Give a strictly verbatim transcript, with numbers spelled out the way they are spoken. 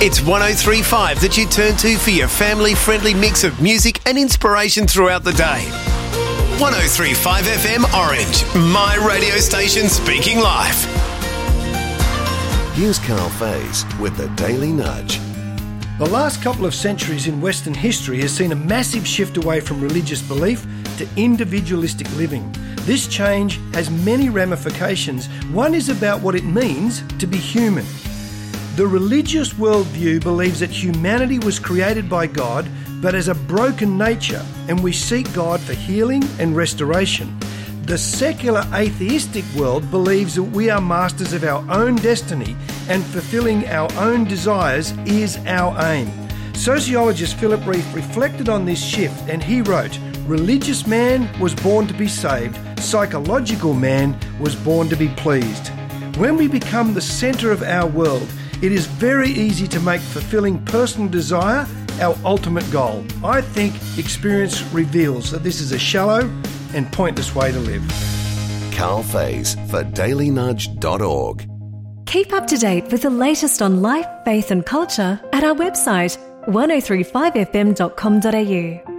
It's one oh three point five that you turn to for your family-friendly mix of music and inspiration throughout the day. one oh three point five F M Orange, my radio station speaking life. Here's Carl Faze with the Daily Nudge. The last couple of centuries in Western history has seen a massive shift away from religious belief to individualistic living. This change has many ramifications. One is about what it means to be human. The religious worldview believes that humanity was created by God, but as a broken nature, and we seek God for healing and restoration. The secular atheistic world believes that we are masters of our own destiny and fulfilling our own desires is our aim. Sociologist Philip Reef reflected on this shift and he wrote, "Religious man was born to be saved, psychological man was born to be pleased." When we become the centre of our world, it is very easy to make fulfilling personal desire our ultimate goal. I think experience reveals that this is a shallow and pointless way to live. Carl Faze for daily nudge dot org. Keep up to date with the latest on life, faith and culture at our website one oh three five f m dot com dot a u.